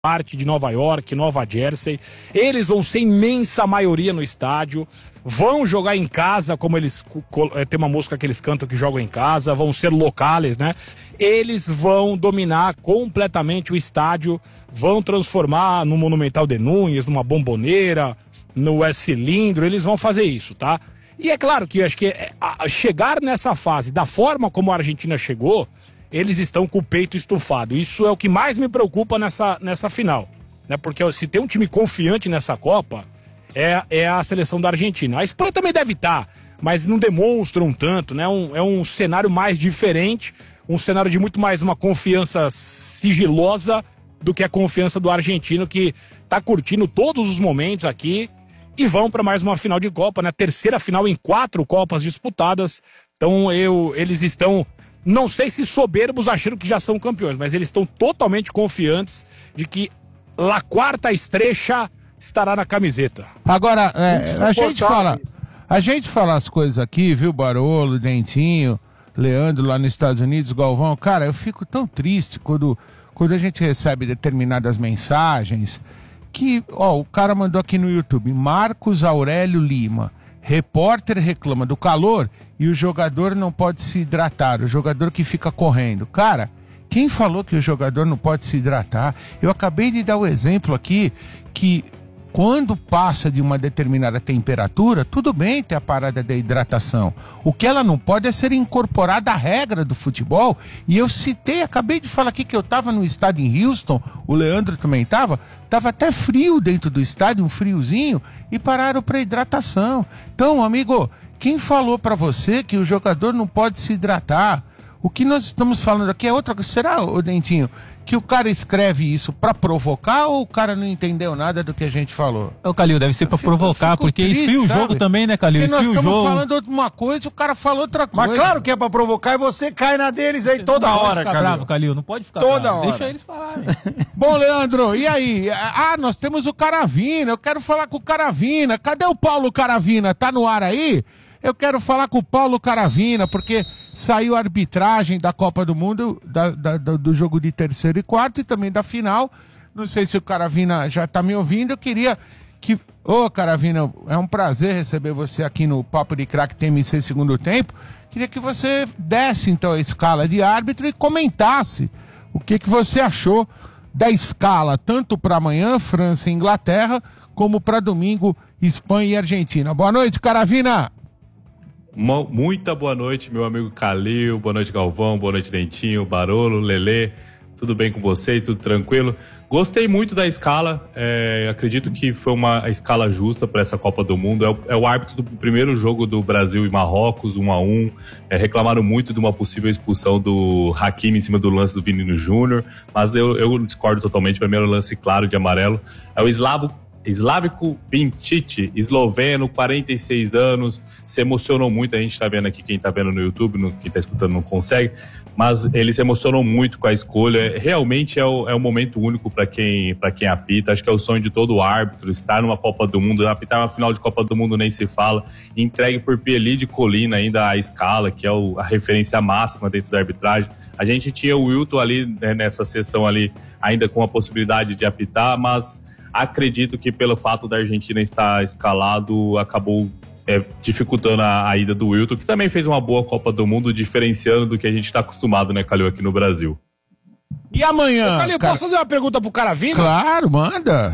parte de Nova York, Nova Jersey. Eles vão ser imensa maioria no estádio, vão jogar em casa, como eles tem uma música que eles cantam que jogam em casa, vão ser locais, né? Eles vão dominar completamente o estádio, vão transformar no Monumental de Núñez, numa Bomboneira, no S-Cilindro, eles vão fazer isso, tá? E é claro que acho que chegar nessa fase, da forma como a Argentina chegou, eles estão com o peito estufado. Isso é o que mais me preocupa nessa final, né? Porque se tem um time confiante nessa Copa, é a seleção da Argentina. A Espanha também deve estar, mas não demonstram tanto, né? É um cenário mais diferente, um cenário de muito mais uma confiança sigilosa do que a confiança do argentino, que tá curtindo todos os momentos aqui e vão para mais uma final de Copa, né? Terceira final em 4 Copas disputadas. Então eles estão, não sei se soberbos achando que já são campeões, mas eles estão totalmente confiantes de que La Quarta Estrecha estará na camiseta. Agora, a gente fala as coisas aqui, viu, Barolo, Dentinho, Leandro lá nos Estados Unidos, Galvão. Cara, eu fico tão triste quando a gente recebe determinadas mensagens que, o cara mandou aqui no YouTube, Marcos Aurélio Lima, repórter reclama do calor e o jogador não pode se hidratar, o jogador que fica correndo. Cara, quem falou que o jogador não pode se hidratar? Eu acabei de dar o exemplo aqui que quando passa de uma determinada temperatura, tudo bem ter a parada da hidratação. O que ela não pode é ser incorporada à regra do futebol. E eu acabei de falar aqui que eu estava no estádio em Houston, o Leandro também estava até frio dentro do estádio, um friozinho, e pararam para hidratação. Então, amigo, quem falou para você que o jogador não pode se hidratar? O que nós estamos falando aqui é outra coisa. Será, ô Dentinho, que o cara escreve isso pra provocar ou o cara não entendeu nada do que a gente falou? Ô, Calil, deve ser pra provocar, porque triste, esfria o jogo também, né, Calil? Porque nós estamos falando uma coisa e o cara falou outra coisa. Mas claro que é pra provocar e você cai na deles aí toda hora, Calil. Bravo, Calil, não pode ficar toda bravo. hora. Deixa eles falarem. Bom, Leandro, e aí? Nós temos o Caravina, eu quero falar com o Caravina. Cadê o Paulo Caravina? Tá no ar aí? Eu quero falar com o Paulo Caravina, porque saiu a arbitragem da Copa do Mundo, do jogo de terceiro e quarto e também da final. Não sei se o Caravina já tá me ouvindo. Eu queria que... Ô, Caravina, é um prazer receber você aqui no Papo de Craque TMC Segundo Tempo. Queria que você desse, então, a escala de árbitro e comentasse o que você achou da escala, tanto para amanhã, França e Inglaterra, como para domingo, Espanha e Argentina. Boa noite, Caravina! Muita boa noite, meu amigo Calil, boa noite, Galvão, boa noite, Dentinho, Barolo, Lelê, tudo bem com você? Tudo tranquilo? Gostei muito da escala, acredito que foi uma escala justa para essa Copa do Mundo. É o árbitro do primeiro jogo do Brasil e Marrocos, 1-1. Reclamaram muito de uma possível expulsão do Hakimi em cima do lance do Vinícius Júnior, mas eu discordo totalmente. Para mim era um lance claro de amarelo. É o Slavko Pinčić, esloveno, 46 anos, se emocionou muito. A gente tá vendo aqui, quem tá vendo no YouTube, quem tá escutando não consegue, mas ele se emocionou muito com a escolha. Realmente é um momento único para quem apita. Acho que é o sonho de todo árbitro, estar numa Copa do Mundo, apitar uma final de Copa do Mundo nem se fala, entregue por Pieli de Colina ainda a escala, que é a referência máxima dentro da arbitragem. A gente tinha o Wilton ali, nessa sessão ali, ainda com a possibilidade de apitar, mas acredito que pelo fato da Argentina estar escalado, acabou dificultando a ida do Wilton, que também fez uma boa Copa do Mundo, diferenciando do que a gente está acostumado, né, Calil, aqui no Brasil. E amanhã? Ô, Calil, posso fazer uma pergunta pro Caravina? Claro, manda.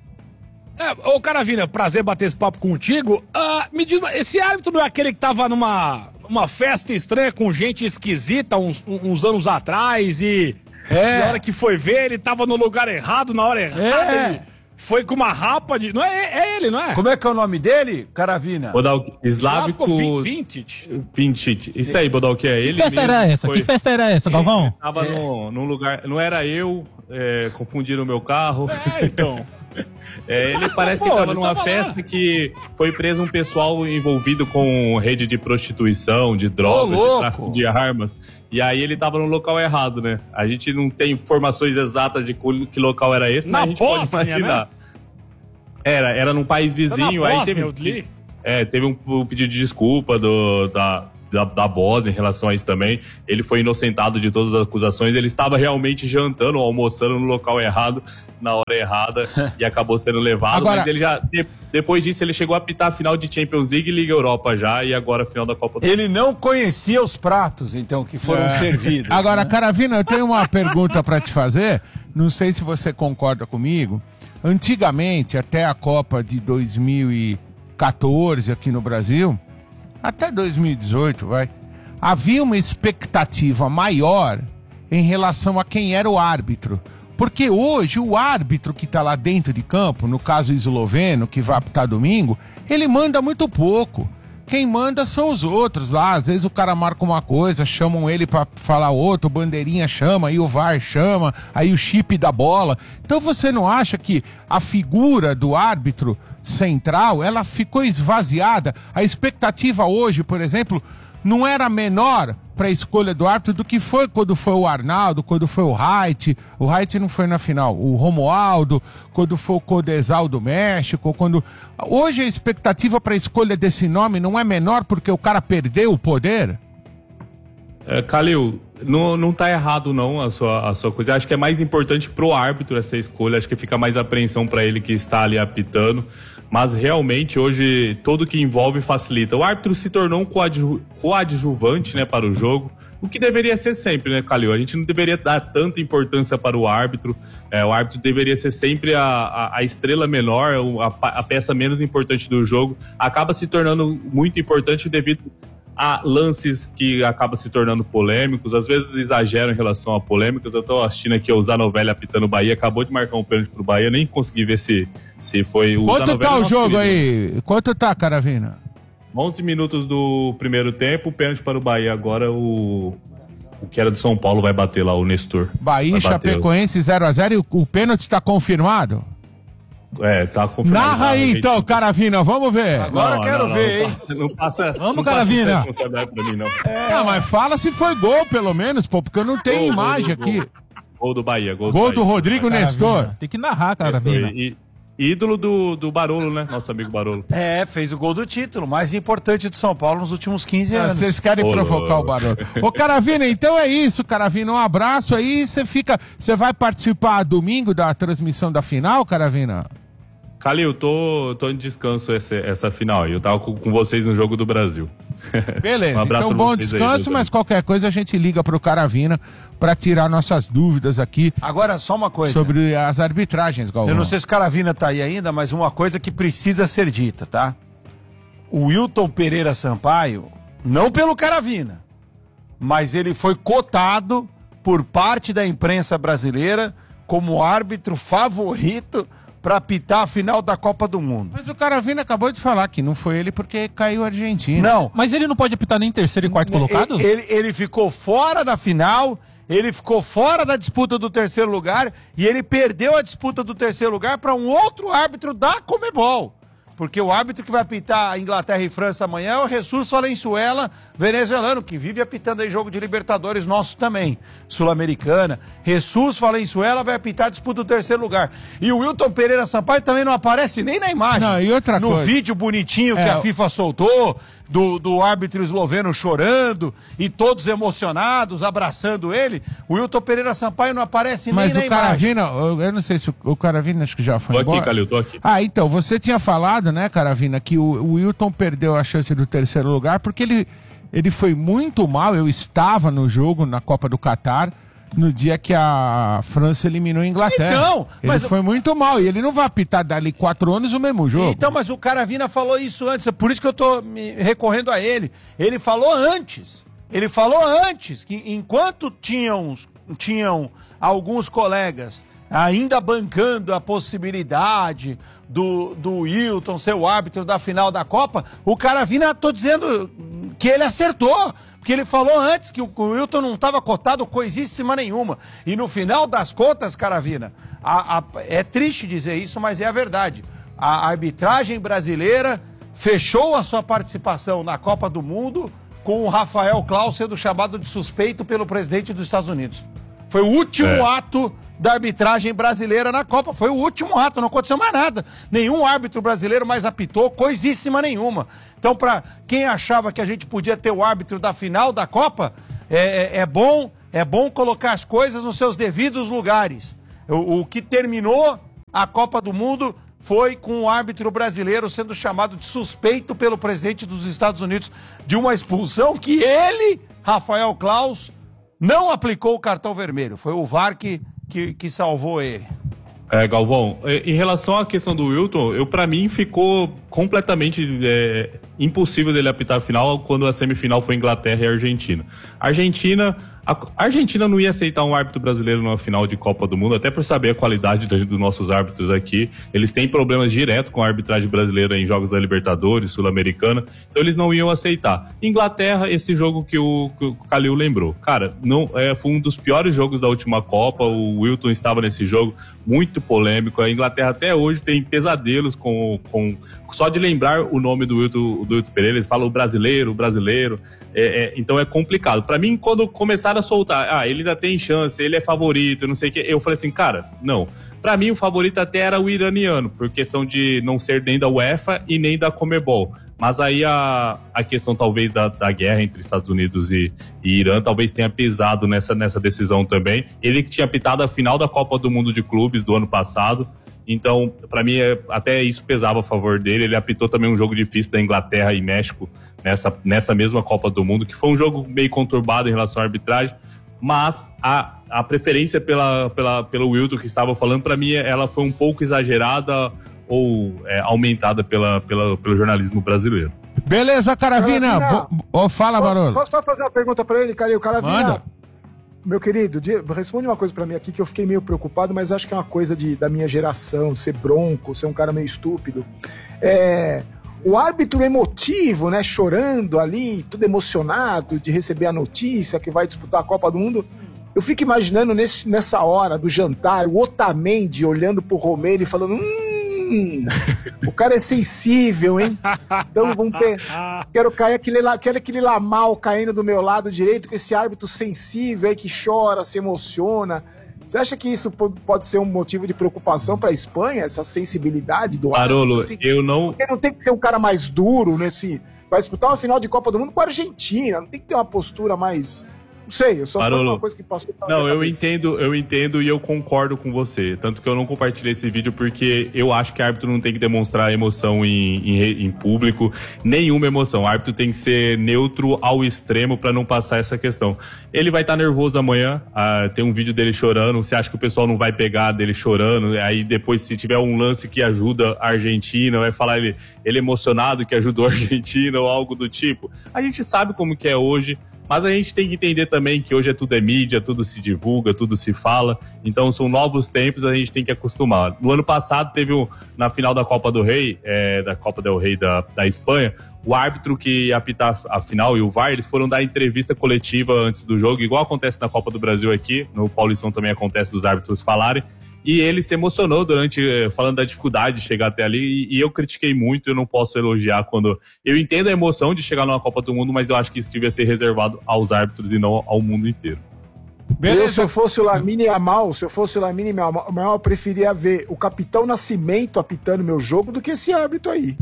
Ô, Caravina, prazer bater esse papo contigo. Me diz, esse árbitro não é aquele que tava numa festa estranha com gente esquisita uns anos atrás e na hora que foi ver, ele tava no lugar errado, na hora errada, ele foi com uma rapa de... Não é ele, não é? Como é que é o nome dele, Caravina? Slavko Pinčić. Isso aí, Bodal, que é ele. Que festa era essa? Que festa era essa, Galvão? Tava num lugar... Não era eu, confundiram o meu carro. Então... ele parece que estava numa festa que foi preso um pessoal envolvido com rede de prostituição, de drogas, de tráfico de armas. E aí ele estava no local errado, né? A gente não tem informações exatas de que local era esse, mas a gente pode imaginar. Né? Era num país vizinho. Aí teve um pedido de desculpa da Bósnia em relação a isso também. Ele foi inocentado de todas as acusações. Ele estava realmente jantando ou almoçando no local errado, na hora errada, e acabou sendo levado. Agora... Mas ele já, depois disso, ele chegou a apitar a final de Champions League e Liga Europa já, e agora a final da Copa do Mundo. Ele não conhecia os pratos, então, que foram servidos. Agora, né? Caravina, eu tenho uma pergunta para te fazer. Não sei se você concorda comigo. Antigamente, até a Copa de 2014 aqui no Brasil, até 2018, havia uma expectativa maior em relação a quem era o árbitro. Porque hoje o árbitro que está lá dentro de campo, no caso o esloveno, que vai apitar domingo, ele manda muito pouco. Quem manda são os outros lá. Às vezes o cara marca uma coisa, chamam ele pra falar outro, o bandeirinha chama, aí o VAR chama, aí o chip da bola. Então você não acha que a figura do árbitro central, ela ficou esvaziada? A expectativa hoje, por exemplo, não era menor para a escolha do árbitro do que foi quando foi o Arnaldo, quando foi o Reit. O Reit não foi na final. O Romualdo, quando foi o Codesal do México, quando... Hoje a expectativa para a escolha desse nome não é menor porque o cara perdeu o poder? Calil, não tá errado não a sua coisa. Acho que é mais importante pro árbitro essa escolha. Acho que fica mais apreensão para ele que está ali apitando. Mas realmente hoje tudo que envolve facilita. O árbitro se tornou um coadjuvante, né, para o jogo, o que deveria ser sempre, né, Calil? A gente não deveria dar tanta importância para o árbitro. O árbitro deveria ser sempre a estrela menor, a peça menos importante do jogo. Acaba se tornando muito importante devido a lances que acabam se tornando polêmicos, às vezes exageram em relação a polêmicas. Eu tô assistindo aqui o Zanovelli apitando o Bahia, acabou de marcar um pênalti pro Bahia, nem consegui ver se foi o Quanto Zanovelli, tá o jogo aí? Quanto tá, Caravina? 11 minutos do primeiro tempo, pênalti para o Bahia. Agora o que era do São Paulo vai bater lá, o Nestor. Bahia e Chapecoense 0-0 e o pênalti tá confirmado? Tá confirmado. Narra aí então, Caravina, vamos ver. Agora quero ver, hein? Não passa. Vamos, Caravina. Pra mim, não. Mas fala se foi gol, pelo menos, pô, porque eu não tenho imagem aqui. Gol do Bahia. Gol do Rodrigo Nestor. Tem que narrar, Caravina. Ídolo do Barolo, né? Nosso amigo Barolo. Fez o gol do título, mais importante do São Paulo nos últimos 15 anos. Vocês querem provocar o Barolo. Ô, Caravina, então é isso, Caravina. Um abraço aí. Você vai participar domingo da transmissão da final, Caravina? Calil, tô em descanso essa final. Eu tava com vocês no Jogo do Brasil. Beleza, então bom descanso, mas qualquer coisa a gente liga pro Caravina pra tirar nossas dúvidas aqui. Agora, só uma coisa. Sobre as arbitragens, Galvão. Eu não sei se o Caravina tá aí ainda, mas uma coisa que precisa ser dita, tá? O Wilton Pereira Sampaio, não pelo Caravina, mas ele foi cotado por parte da imprensa brasileira como árbitro favorito para apitar a final da Copa do Mundo. Mas o Caravina acabou de falar que não foi ele porque caiu a Argentina. Não. Mas ele não pode apitar nem terceiro e quarto colocado? Ele ficou fora da final, ele ficou fora da disputa do terceiro lugar e ele perdeu a disputa do terceiro lugar para um outro árbitro da Conmebol. Porque o árbitro que vai apitar Inglaterra e França amanhã é o Jesus Valenzuela, venezuelano, que vive apitando aí jogo de Libertadores nosso também, Sul-Americana. Jesus Valenzuela vai apitar a disputa do terceiro lugar. E o Wilton Pereira Sampaio também não aparece nem na imagem. Não, e outra no coisa. vídeo bonitinho que a FIFA soltou, do árbitro esloveno chorando e todos emocionados, abraçando ele, o Wilton Pereira Sampaio não aparece nem na imagem. Mas o Caravina, eu não sei se o Caravina acho que já foi embora. Tô aqui, Calil, tô aqui. Então, você tinha falado, né, Caravina, que o Wilton perdeu a chance do terceiro lugar porque ele foi muito mal. Eu estava no jogo na Copa do Catar no dia que a França eliminou a Inglaterra. Então, ele foi muito mal e ele não vai apitar dali 4 anos o mesmo jogo. Então, mas o Caravina falou isso antes, é por isso que eu tô me recorrendo a ele. Ele falou antes que enquanto tinham alguns colegas ainda bancando a possibilidade do Wilton ser o árbitro da final da Copa, o Caravina, tô dizendo que ele acertou. Porque ele falou antes que o Wilton não estava cotado coisíssima nenhuma. E no final das contas, Caravina, é triste dizer isso, mas é a verdade. A arbitragem brasileira fechou a sua participação na Copa do Mundo com o Rafael Claus sendo chamado de suspeito pelo presidente dos Estados Unidos. Foi o último ato da arbitragem brasileira na Copa. Foi o último ato, não aconteceu mais nada. Nenhum árbitro brasileiro mais apitou coisíssima nenhuma. Então, para quem achava que a gente podia ter o árbitro da final da Copa, é bom colocar as coisas nos seus devidos lugares. O que terminou a Copa do Mundo foi com o árbitro brasileiro sendo chamado de suspeito pelo presidente dos Estados Unidos de uma expulsão que ele, Rafael Claus, não aplicou o cartão vermelho. Foi o VAR que salvou ele. Galvão, em relação à questão do Wilton, pra mim ficou completamente impossível dele apitar a final quando a semifinal foi Inglaterra e Argentina. A Argentina não ia aceitar um árbitro brasileiro numa final de Copa do Mundo, até por saber a qualidade dos nossos árbitros aqui. Eles têm problemas direto com a arbitragem brasileira em jogos da Libertadores, Sul-Americana, então eles não iam aceitar. Inglaterra, esse jogo que o Calil lembrou. Cara, foi um dos piores jogos da última Copa, o Wilton estava nesse jogo, muito polêmico. A Inglaterra até hoje tem pesadelos com só de lembrar o nome do Wilton Pereira, eles falam o brasileiro. Então é complicado. Pra mim, quando começaram a soltar, ele ainda tem chance, ele é favorito, não sei o que, eu falei assim, cara, não. Pra mim, o favorito até era o iraniano, por questão de não ser nem da UEFA e nem da Conmebol. Mas aí a questão, talvez, da guerra entre Estados Unidos e Irã, talvez tenha pesado nessa decisão também. Ele que tinha apitado a final da Copa do Mundo de Clubes do ano passado. Então, pra mim, até isso pesava a favor dele. Ele apitou também um jogo difícil da Inglaterra e México nessa mesma Copa do Mundo, que foi um jogo meio conturbado em relação à arbitragem, mas a preferência pelo Wilton que estava falando, pra mim, ela foi um pouco exagerada ou aumentada pelo jornalismo brasileiro. Beleza, Caravina. Fala, Barolo. Posso só fazer uma pergunta pra ele, Calil? Caravina, manda. Meu querido, responde uma coisa pra mim aqui que eu fiquei meio preocupado, mas acho que é uma coisa da minha geração, ser bronco, ser um cara meio estúpido. O árbitro emotivo, né, chorando ali, tudo emocionado de receber a notícia que vai disputar a Copa do Mundo. Eu fico imaginando nessa hora do jantar, o Otamendi olhando pro Romero e falando, o cara é sensível, hein? Então vamos ter. Quero aquele Lamal caindo do meu lado direito, com esse árbitro sensível aí que chora, se emociona. Você acha que isso pode ser um motivo de preocupação para a Espanha, essa sensibilidade do árbitro? Barolo, assim, eu não... Porque não tem que ser um cara mais duro vai disputar uma final de Copa do Mundo com a Argentina, não tem que ter uma postura mais... Não sei, eu só falo uma coisa que passou... Não, eu entendo e eu concordo com você. Tanto que eu não compartilhei esse vídeo porque eu acho que o árbitro não tem que demonstrar emoção em público, nenhuma emoção. O árbitro tem que ser neutro ao extremo pra não passar essa questão. Ele vai estar nervoso amanhã, tem um vídeo dele chorando, você acha que o pessoal não vai pegar dele chorando, aí depois se tiver um lance que ajuda a Argentina, vai falar ele emocionado que ajudou a Argentina ou algo do tipo. A gente sabe como que é hoje, mas a gente tem que entender também que hoje tudo é mídia, tudo se divulga, tudo se fala. Então são novos tempos, a gente tem que acostumar. No ano passado teve na final da Copa do Rei, da Copa del Rei da Espanha, o árbitro que ia apitar a final e o VAR, eles foram dar entrevista coletiva antes do jogo, igual acontece na Copa do Brasil aqui, no Paulistão também acontece dos árbitros falarem. E ele se emocionou falando da dificuldade de chegar até ali, e eu critiquei muito, eu não posso elogiar quando... Eu entendo a emoção de chegar numa Copa do Mundo, mas eu acho que isso devia ser reservado aos árbitros e não ao mundo inteiro. Se eu fosse o Lamine Yamal, eu preferia ver o Capitão Nascimento apitando meu jogo do que esse árbitro aí.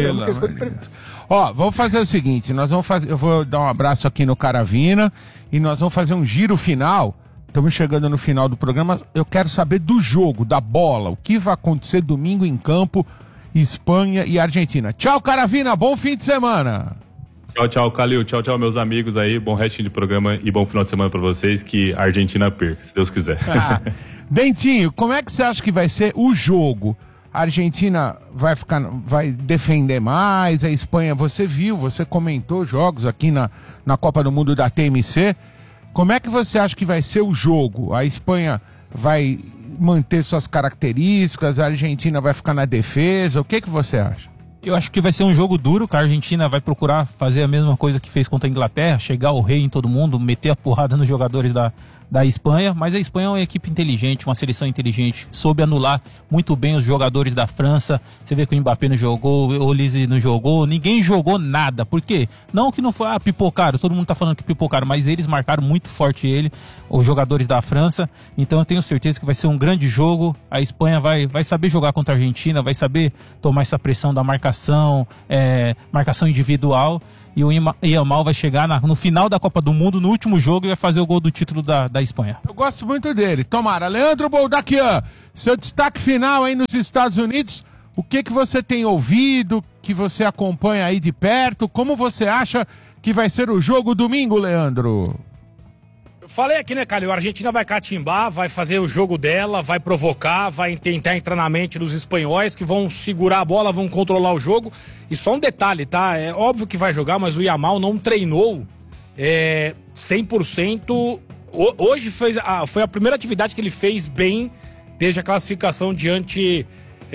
Vamos fazer o seguinte, eu vou dar um abraço aqui no Caravina, e nós vamos fazer um giro final. Estamos chegando no final do programa. Eu quero saber do jogo, da bola. O que vai acontecer domingo em campo, Espanha e Argentina. Tchau, Caravina. Bom fim de semana. Tchau, Calil. Tchau, meus amigos aí. Bom restinho de programa e bom final de semana pra vocês. Que a Argentina perca, se Deus quiser. Dentinho, como é que você acha que vai ser o jogo? A Argentina vai defender mais? A Espanha, você comentou jogos aqui na Copa do Mundo da TMC. Como é que você acha que vai ser o jogo? A Espanha vai manter suas características, a Argentina vai ficar na defesa? O que você acha? Eu acho que vai ser um jogo duro, que a Argentina vai procurar fazer a mesma coisa que fez contra a Inglaterra, chegar ao rei em todo mundo, meter a porrada nos jogadores da da Espanha, mas a Espanha é uma equipe inteligente, uma seleção inteligente, soube anular muito bem os jogadores da França. Você vê que o Mbappé não jogou, o Olise não jogou, ninguém jogou nada. Por quê? Não que não foi, pipocaram, todo mundo tá falando que pipocaram, mas eles marcaram muito forte os jogadores da França. Então eu tenho certeza que vai ser um grande jogo. A Espanha vai saber jogar contra a Argentina, vai saber tomar essa pressão da marcação individual. E o Yamal vai chegar no final da Copa do Mundo, no último jogo, e vai fazer o gol do título da Espanha. Eu gosto muito dele. Tomara. Leandro Boldaquian, seu destaque final aí nos Estados Unidos, o que você tem ouvido, que você acompanha aí de perto, como você acha que vai ser o jogo domingo, Leandro? Eu falei aqui, né, Calil? A Argentina vai catimbar, vai fazer o jogo dela, vai provocar, vai tentar entrar na mente dos espanhóis que vão segurar a bola, vão controlar o jogo. E só um detalhe, tá? É óbvio que vai jogar, mas o Yamal não treinou 100%. Hoje foi a primeira atividade que ele fez bem desde a classificação diante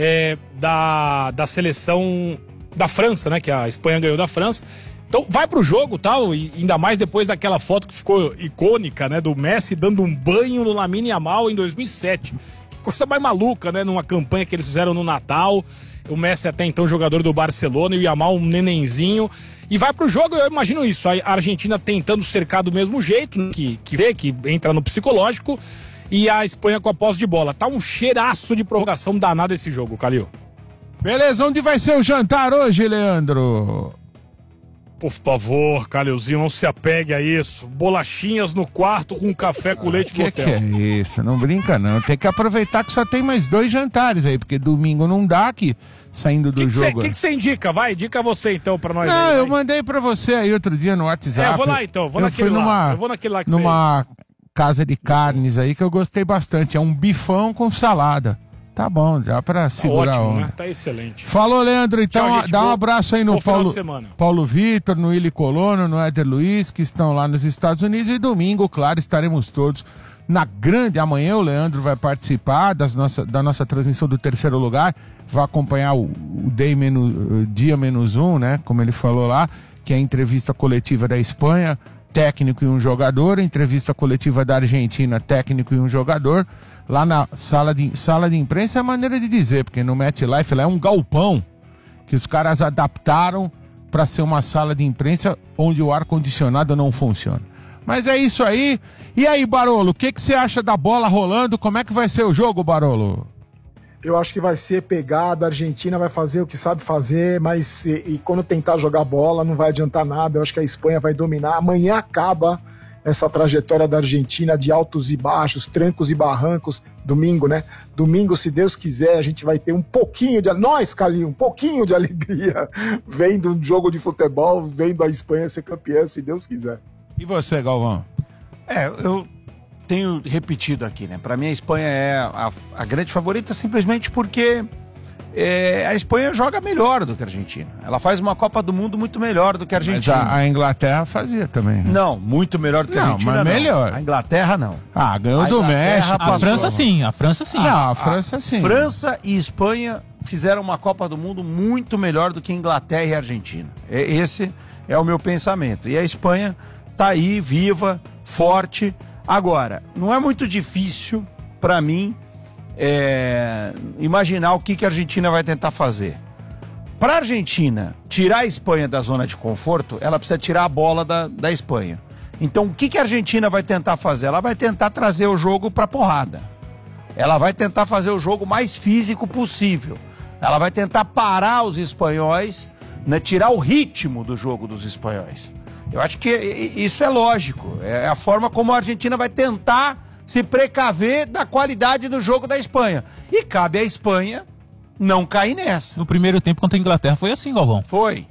da seleção da França, né? Que a Espanha ganhou da França. Então vai pro jogo, tal, e ainda mais depois daquela foto que ficou icônica, né, do Messi dando um banho no Lamine Yamal em 2007. Que coisa mais maluca, né, numa campanha que eles fizeram no Natal. O Messi até então jogador do Barcelona e o Yamal um nenenzinho. E vai pro jogo, eu imagino isso, a Argentina tentando cercar do mesmo jeito, né, que entra no psicológico, e a Espanha com a posse de bola. Tá um cheiraço de prorrogação danado esse jogo, Calil. Beleza, onde vai ser o jantar hoje, Leandro? Por favor, Calilzinho, não se apegue a isso. Bolachinhas no quarto com café com leite no hotel. Que é isso? Não brinca não. Tem que aproveitar que só tem mais 2 jantares aí, porque domingo não dá aqui, saindo do jogo. O que você indica? Vai, indica você então pra nós. Não, aí, eu mandei pra você aí outro dia no WhatsApp. Eu vou lá então, vou naquele lá. Eu vou naquele lá que numa casa de carnes aí que eu gostei bastante. É um bifão com salada. Tá bom, dá pra segurar ótimo, a onda. Né? Tá excelente. Falou, Leandro. Então, tchau, gente, dá um abraço aí no Paulo Vitor, no Willi Colono, no Éder Luiz, que estão lá nos Estados Unidos. E domingo, claro, estaremos todos na grande. Amanhã o Leandro vai participar da nossa transmissão do terceiro lugar. Vai acompanhar o dia menos um, né? Como ele falou lá, que é a entrevista coletiva da Espanha, técnico e um jogador, entrevista coletiva da Argentina, técnico e um jogador. Lá na sala de imprensa é a maneira de dizer, porque no MetLife lá é um galpão que os caras adaptaram para ser uma sala de imprensa onde o ar-condicionado não funciona. Mas é isso aí. E aí, Barolo, o que você acha da bola rolando? Como é que vai ser o jogo, Barolo? Eu acho que vai ser pegado, a Argentina vai fazer o que sabe fazer, mas e quando tentar jogar bola não vai adiantar nada. Eu acho que a Espanha vai dominar. Amanhã acaba essa trajetória da Argentina de altos e baixos, trancos e barrancos. Domingo, né? Domingo, se Deus quiser, a gente vai ter um pouquinho de... Nós, Calil, um pouquinho de alegria vendo um jogo de futebol, vendo a Espanha ser campeã, se Deus quiser. E você, Galvão? Eu tenho repetido aqui, né? Pra mim a Espanha é a grande favorita simplesmente porque a Espanha joga melhor do que a Argentina. Ela faz uma Copa do Mundo muito melhor do que a Argentina. Mas a Inglaterra fazia também, né? Não, muito melhor do que a Argentina, mas melhor. A Inglaterra não. Ganhou do México. A França sim, a França sim. Não, a França sim. França e Espanha fizeram uma Copa do Mundo muito melhor do que a Inglaterra e a Argentina. Esse é o meu pensamento. E a Espanha tá aí, viva, forte. Agora, não é muito difícil para mim imaginar o que a Argentina vai tentar fazer. Para a Argentina tirar a Espanha da zona de conforto, ela precisa tirar a bola da Espanha. Então, o que a Argentina vai tentar fazer? Ela vai tentar trazer o jogo para porrada. Ela vai tentar fazer o jogo mais físico possível. Ela vai tentar parar os espanhóis, né, tirar o ritmo do jogo dos espanhóis. Eu acho que isso é lógico. É a forma como a Argentina vai tentar se precaver da qualidade do jogo da Espanha. E cabe à Espanha não cair nessa. No primeiro tempo contra a Inglaterra foi assim, Galvão. Foi.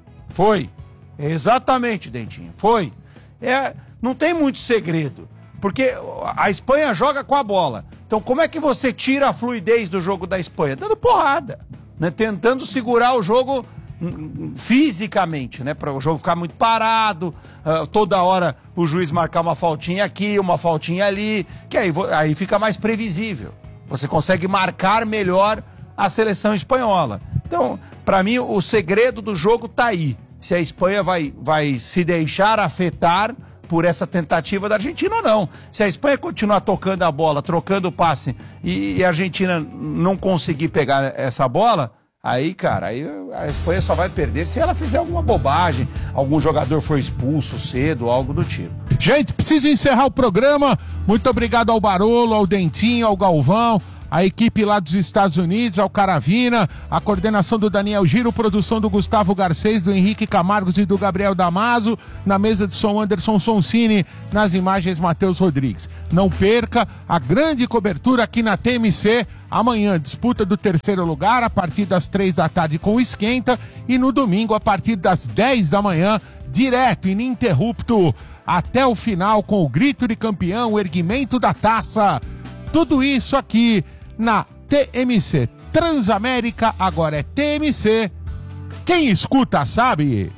Exatamente, Dentinho. Foi. Não tem muito segredo. Porque a Espanha joga com a bola. Então como é que você tira a fluidez do jogo da Espanha? Dando porrada, né? Tentando segurar o jogo fisicamente, né? Para o jogo ficar muito parado, toda hora o juiz marcar uma faltinha aqui, uma faltinha ali, que aí fica mais previsível. Você consegue marcar melhor a seleção espanhola. Então, para mim, o segredo do jogo tá aí. Se a Espanha vai se deixar afetar por essa tentativa da Argentina ou não. Se a Espanha continuar tocando a bola, trocando o passe e a Argentina não conseguir pegar essa bola, aí, cara, aí a Espanha só vai perder se ela fizer alguma bobagem, algum jogador for expulso cedo, algo do tipo. Gente, preciso encerrar o programa. Muito obrigado ao Barolo, ao Dentinho, ao Galvão, a equipe lá dos Estados Unidos, ao Caravina, a coordenação do Daniel Giro, produção do Gustavo Garcês, do Henrique Camargos e do Gabriel Damaso, na mesa de som Anderson Sonsini, nas imagens Matheus Rodrigues. Não perca a grande cobertura aqui na TMC, amanhã disputa do 3º lugar, a partir das 3 da tarde com o Esquenta, e no domingo a partir das 10 da manhã, direto, ininterrupto, até o final com o grito de campeão, o erguimento da taça. Tudo isso aqui na TMC. Transamérica agora é TMC. Quem escuta sabe.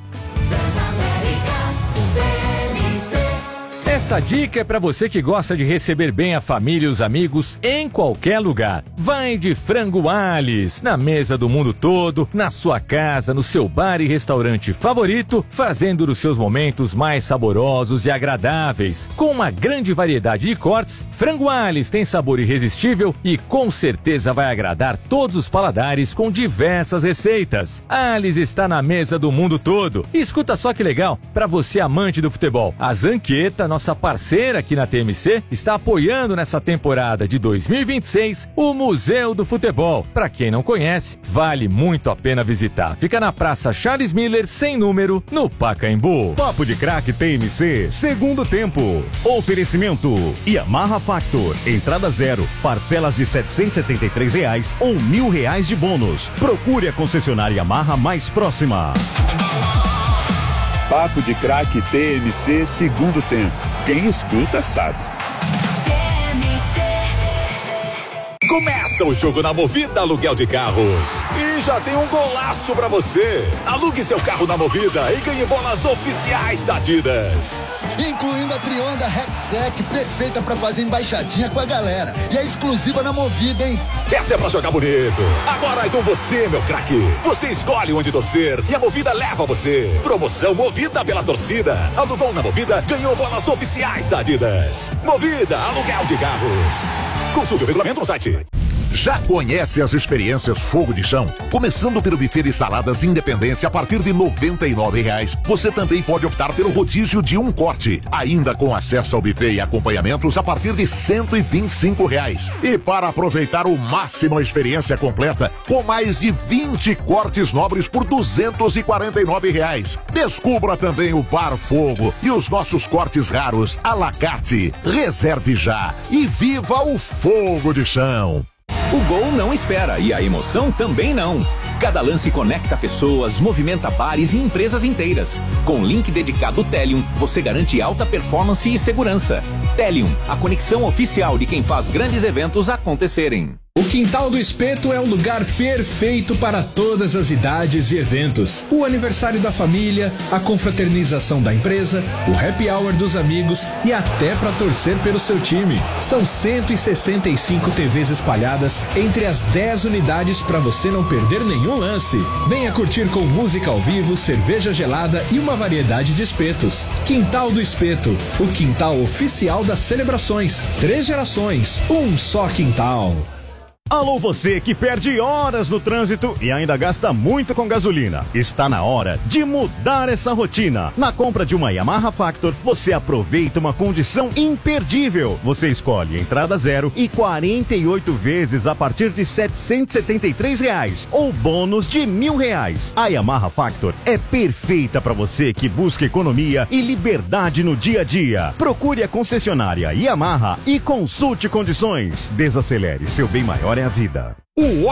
Essa dica é para você que gosta de receber bem a família e os amigos em qualquer lugar. Vai de Frango Alice, na mesa do mundo todo, na sua casa, no seu bar e restaurante favorito, fazendo dos seus momentos mais saborosos e agradáveis. Com uma grande variedade de cortes, Frango Alice tem sabor irresistível e com certeza vai agradar todos os paladares com diversas receitas. Alice está na mesa do mundo todo. E escuta só que legal, para você amante do futebol, a Zanqueta, nossa parceira aqui na TMC, está apoiando nessa temporada de 2026 o Museu do Futebol. Para quem não conhece, vale muito a pena visitar. Fica na Praça Charles Miller, sem número, no Pacaembu. Papo de Craque TMC, segundo tempo. Oferecimento Yamaha Factor, entrada 0, parcelas de R$ 773 ou R$ 1.000 de bônus. Procure a concessionária Yamaha mais próxima. Papo de Craque TMC, segundo tempo. Quem escuta sabe. Começa o jogo na Movida Aluguel de Carros. E já tem um golaço pra você. Alugue seu carro na Movida e ganhe bolas oficiais da Adidas. Incluindo a Trionda Rexec, perfeita pra fazer embaixadinha com a galera. E é exclusiva na Movida, hein? Essa é pra jogar bonito. Agora é com você, meu craque. Você escolhe onde torcer e a Movida leva você. Promoção Movida pela torcida. Alugou na Movida, ganhou bolas oficiais da Adidas. Movida Aluguel de Carros. Consulte o regulamento no site. Já conhece as experiências Fogo de Chão? Começando pelo buffet de saladas Independência a partir de R$ 99,00. Você também pode optar pelo rodízio de um corte, ainda com acesso ao buffet e acompanhamentos a partir de R$ 125,00. E para aproveitar o máximo a experiência completa, com mais de 20 cortes nobres por R$ 249,00. Descubra também o Bar Fogo e os nossos cortes raros à la carte. Reserve já e viva o Fogo de Chão! O gol não espera e a emoção também não. Cada lance conecta pessoas, movimenta bares e empresas inteiras. Com o link dedicado Telium, você garante alta performance e segurança. Telium, a conexão oficial de quem faz grandes eventos acontecerem. O Quintal do Espeto é o lugar perfeito para todas as idades e eventos. O aniversário da família, a confraternização da empresa, o happy hour dos amigos e até para torcer pelo seu time. São 165 TVs espalhadas entre as 10 unidades para você não perder nenhum lance. Venha curtir com música ao vivo, cerveja gelada e uma variedade de espetos. Quintal do Espeto, o quintal oficial das celebrações. 3 gerações, um só quintal. Alô, você que perde horas no trânsito e ainda gasta muito com gasolina. Está na hora de mudar essa rotina. Na compra de uma Yamaha Factor, você aproveita uma condição imperdível. Você escolhe entrada 0 e 48 vezes a partir de R$ 773,00 ou bônus de R$ 1.000. A Yamaha Factor é perfeita para você que busca economia e liberdade no dia a dia. Procure a concessionária Yamaha e consulte condições. Desacelere, seu bem maior é a vida.